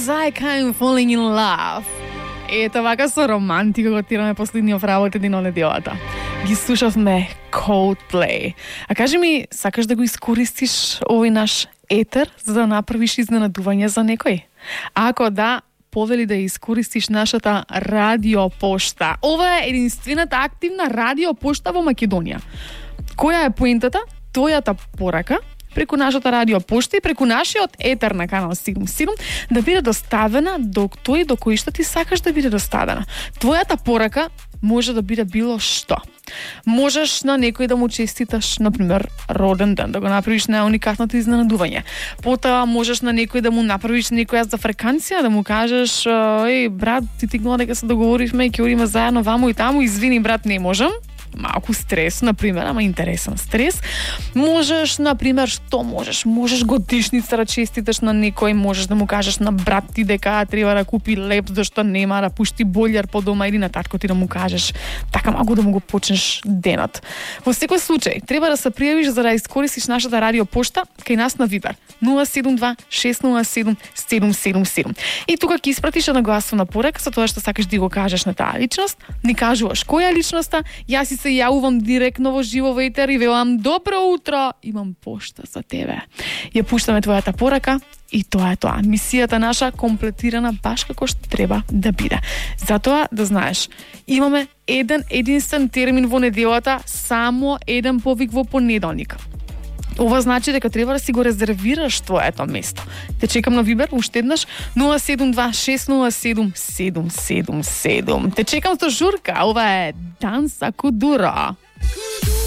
like I'm falling in love. Ето вака со романтика го тираме последниот работа ден на неделата. Ги слушавме Coldplay. А кажи ми, сакаш да го искористиш овој наш етер за да направиш изненадување за некој? Ако да, повели да искористиш нашата радиопошта. Ова е единствената активна радиопошта во Македонија. Која е поентата? Твојата порака преку нашата радиопошта и преку нашиот етер на канал 77 да биде доставена до тој до кој што ти сакаш да биде доставена. Твојата порака може да биде било што. Можеш на некој да му честиташ, например, роден ден, да го направиш на уникатното изненадување. Потоа можеш на некој да му направиш некоја за фреканција, да му кажеш: "Еј, брат, ти тикнала дека се договоривме, ќе одиме заедно ваму и таму, извини, брат, не можам." Малку стрес, например, ама интересен стрес. Можеш, например, што можеш? Можеш годишница да честиташ на некој, можеш да му кажеш на брат ти дека треба да купи леп зашто нема да пушти бољар по дома, или на татко ти да му кажеш така малку да му го почнеш денот. Во секој случај, треба да се пријавиш за да искористиш нашата радиопошта кај нас на Вибер 072 607 777. И тука ќе испратиш една гласовна порака со тоа што сакаш да го кажеш на таа личност, ни кажуваш која е личноста, јас се јавувам директно во живо во етер и велам: "Добро утро, имам пошта за тебе." Ја пуштаме твојата порака и тоа е тоа. Мисијата наша комплетирана баш како што треба да биде. Затоа да знаеш, имаме еден единствен термин во неделата, само еден повик во понеделник. Ова значи дека треба да си го резервираш твоето место. Те чекам на Вибер уште еднаш 072 607 777. Те чекам со журка. Ова е Данса Кудура.